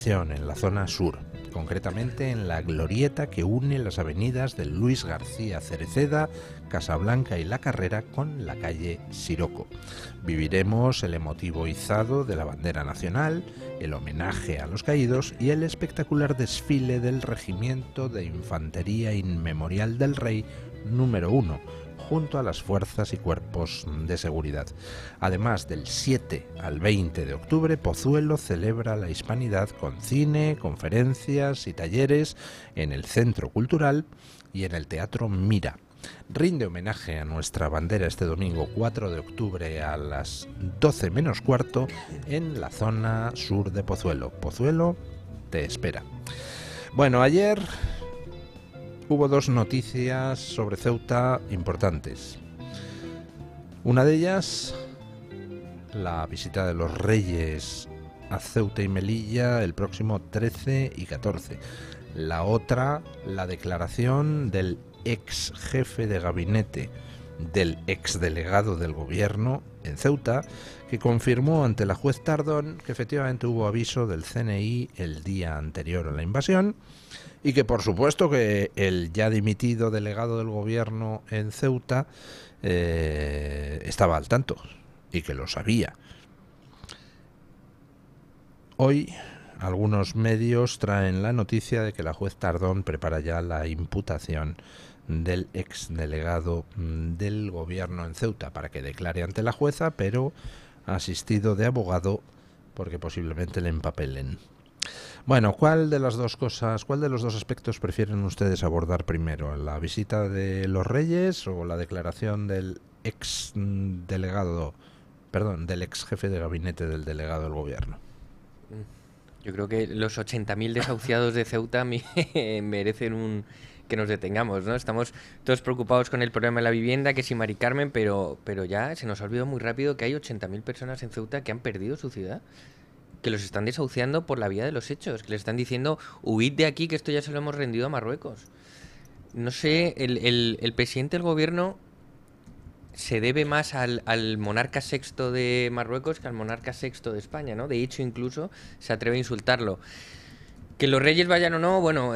En la zona sur, concretamente en la glorieta que une las avenidas de Luis García Cereceda, Casablanca y La Carrera con la calle Siroco. Viviremos el emotivo izado de la bandera nacional, el homenaje a los caídos y el espectacular desfile del Regimiento de Infantería Inmemorial del Rey número 1, junto a las fuerzas y cuerpos de seguridad. Además, del 7 al 20 de octubre, Pozuelo celebra la hispanidad con cine, conferencias y talleres en el Centro Cultural y en el Teatro Mira. Rinde homenaje a nuestra bandera este domingo 4 de octubre a las 12 menos cuarto en la zona sur de Pozuelo. Pozuelo te espera. Bueno, ayer hubo dos noticias sobre Ceuta importantes. Una de ellas, la visita de los Reyes a Ceuta y Melilla el próximo 13 y 14. La otra, la declaración del ex jefe de gabinete del exdelegado del gobierno en Ceuta, que confirmó ante la juez Tardón que efectivamente hubo aviso del CNI el día anterior a la invasión y que por supuesto que el ya dimitido delegado del gobierno en Ceuta estaba al tanto y que lo sabía. Hoy algunos medios traen la noticia de que la juez Tardón prepara ya la imputación del exdelegado del gobierno en Ceuta para que declare ante la jueza, pero asistido de abogado porque posiblemente le empapelen. Bueno, ¿cuál de las dos cosas, cuál de los dos aspectos prefieren ustedes abordar primero? ¿La visita de los Reyes o la declaración del ex jefe de gabinete del delegado del gobierno? Yo creo que los 80.000 desahuciados de Ceuta merecen que nos detengamos, ¿no? Estamos todos preocupados con el problema de la vivienda, que si Mari Carmen, pero ya se nos ha olvidado muy rápido que hay 80.000 personas en Ceuta que han perdido su ciudad, que los están desahuciando por la vía de los hechos, que les están diciendo huid de aquí, que esto ya se lo hemos rendido a Marruecos. No sé, el presidente del gobierno se debe más al monarca sexto de Marruecos que al monarca sexto de España, ¿no? De hecho, incluso se atreve a insultarlo. Que los reyes vayan o no, bueno,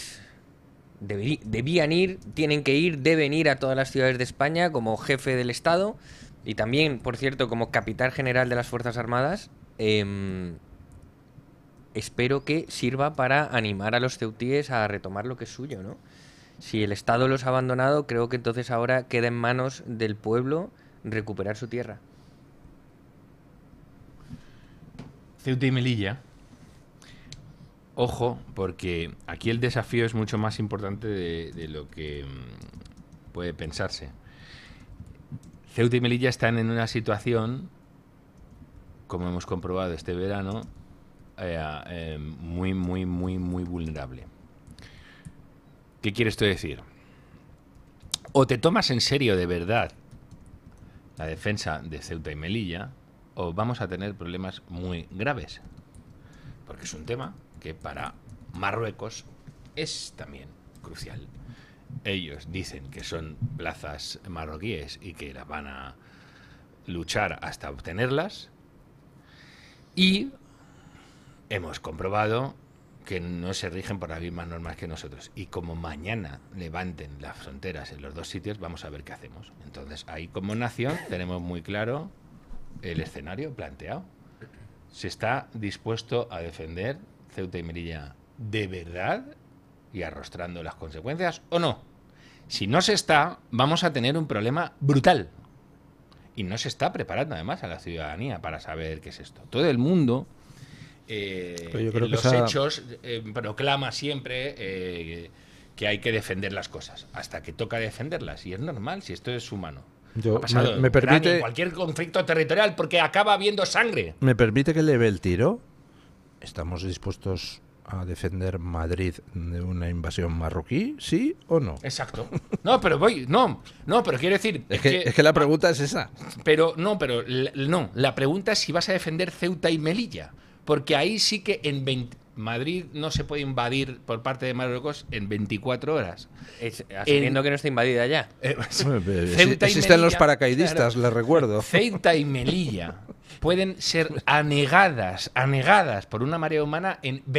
debían ir, tienen que ir, deben ir a todas las ciudades de España como jefe del Estado y también, por cierto, como capitán general de las Fuerzas Armadas. Espero que sirva para animar a los ceutíes a retomar lo que es suyo, ¿no? Si el Estado los ha abandonado, creo que entonces ahora queda en manos del pueblo recuperar su tierra. Ceuta y Melilla. Ojo, porque aquí el desafío es mucho más importante de lo que puede pensarse. Ceuta y Melilla están en una situación, como hemos comprobado este verano, muy vulnerable. ¿Qué quiere esto decir? O te tomas en serio de verdad la defensa de Ceuta y Melilla, o vamos a tener problemas muy graves. Porque es un tema que para Marruecos es también crucial. Ellos dicen que son plazas marroquíes y que las van a luchar hasta obtenerlas. Y hemos comprobado que no se rigen por las mismas normas que nosotros. Y como mañana levanten las fronteras en los dos sitios, vamos a ver qué hacemos. Entonces, ahí como nación tenemos muy claro el escenario planteado. ¿Se está dispuesto a defender Ceuta y Melilla de verdad y arrostrando las consecuencias o no? Si no se está, vamos a tener un problema brutal. Y no se está preparando además a la ciudadanía para saber qué es esto. Todo el mundo en los hechos proclama siempre que hay que defender las cosas hasta que toca defenderlas, y es normal, si esto es humano. Yo, ha pasado me permite, en cualquier conflicto territorial, porque acaba habiendo sangre. ¿Me permite que leve el tiro? ¿Estamos dispuestos a defender Madrid de una invasión marroquí? ¿Sí o no? Exacto. No, pero pero quiero decir... Es que la pregunta es esa. Pero la pregunta es si vas a defender Ceuta y Melilla, porque ahí sí que Madrid no se puede invadir por parte de Marruecos en 24 horas. Asumiendo que no está invadida ya. Existen los paracaidistas, les recuerdo. Ceuta y Melilla pueden ser anegadas por una marea humana en